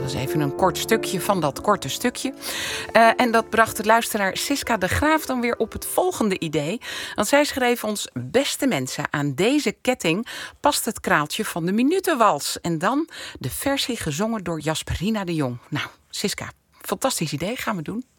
was even een kort stukje van dat korte stukje. En dat bracht de luisteraar Siska de Graaf dan weer op het volgende idee. Want zij schreef ons: beste mensen, aan deze ketting past het kraaltje van de Minutenwals. En dan de versie gezongen door Jasperina de Jong. Nou, Siska, fantastisch idee, gaan we doen.